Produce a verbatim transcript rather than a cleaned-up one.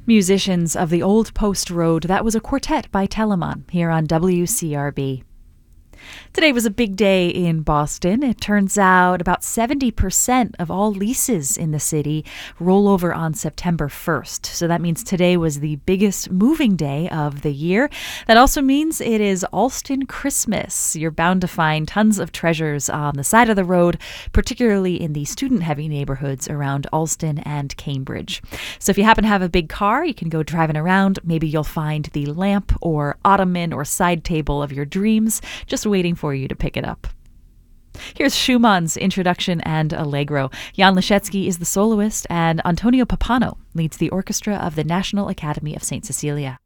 Musicians of the Old Post Road, that was a quartet by Telemann here on W C R B. Today was a big day in Boston. It turns out about seventy percent of all leases in the city roll over on September first. So that means today was the biggest moving day of the year. That also means it is Allston Christmas. You're bound to find tons of treasures on the side of the road, particularly in the student-heavy neighborhoods around Allston and Cambridge. So if you happen to have a big car, you can go driving around. Maybe you'll find the lamp or ottoman or side table of your dreams just waiting for you to pick it up. Here's Schumann's Introduction and Allegro. Jan Leschetski is the soloist, and Antonio Pappano leads the orchestra of the National Academy of Saint Cecilia.